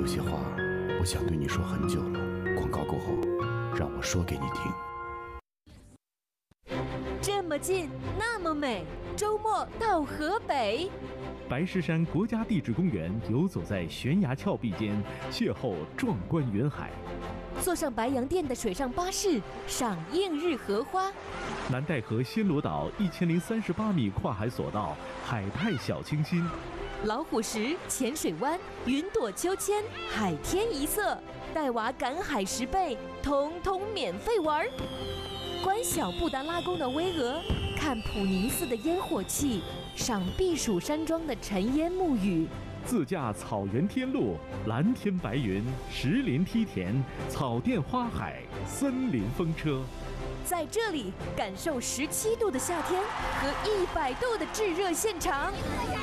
些话我想对你说很久了，广告过后让我说给你听。 这么近，那么美，周末到河北。 白石山国家地质公园游走在悬崖峭壁间，邂逅壮观云海。 坐上白洋淀的水上巴士，赏映日荷花。 南戴河暹罗岛1038米跨海索道，海派小清新。 老虎石、浅水湾、云朵秋千、海天一色，带娃赶海10倍，通通免费玩。观小布达拉宫的巍峨，看普宁寺的烟火气，赏避暑山庄的尘烟沐雨。 自驾草原天路，蓝天白云，石林梯田，草甸花海，森林风车。 在这里感受17度的夏天和100度的炙热现场。